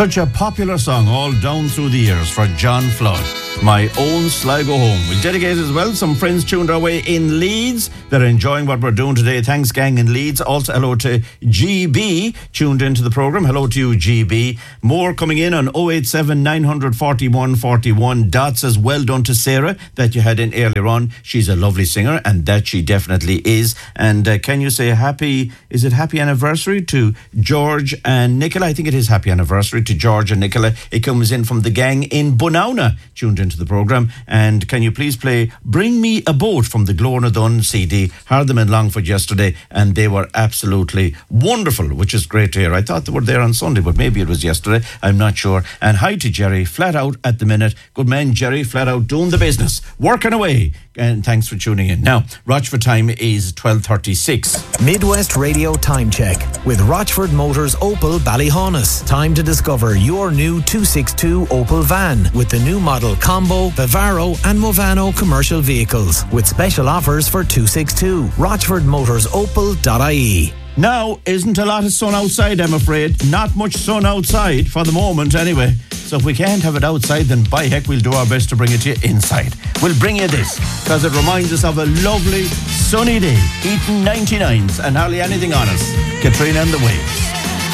Such a popular song all down through the years for John Flood. My Own Sligo Home. We'll dedicate as well. Some friends tuned our way in Leeds. They're enjoying what we're doing today. Thanks, gang in Leeds. Also, hello to GB, tuned into the programme. Hello to you, GB. More coming in on 087 941 41. Dot says, well done to Sarah that you had in earlier on. She's a lovely singer, and that she definitely is. And can you say happy anniversary to George and Nicola? I think it is happy anniversary to George and Nicola. It comes in from the gang in Bunauna, tuned into the programme. And can you please play Bring Me a Boat from the Glorna Dunn CD? Heard them in Longford yesterday, and they were absolutely wonderful, which is great to hear. I thought they were there on Sunday, but maybe it was yesterday. I'm not sure. And hi to Jerry, flat out at the minute. Good man, Jerry, flat out doing the business, working away. And thanks for tuning in. Now, Rochford time is 12:36. Midwest Radio Time Check with Rochford Motors Opel Ballyhaunis. Time to discover your new 262 Opel van with the new model Combo, Bavaro and Movano commercial vehicles with special offers for 262. RochfordMotorsOpel.ie. Now, isn't a lot of sun outside, I'm afraid. Not much sun outside for the moment, anyway. So if we can't have it outside, then by heck, we'll do our best to bring it to you inside. We'll bring you this, because it reminds us of a lovely, sunny day, eating 99s and hardly anything on us. Katrina and the Waves.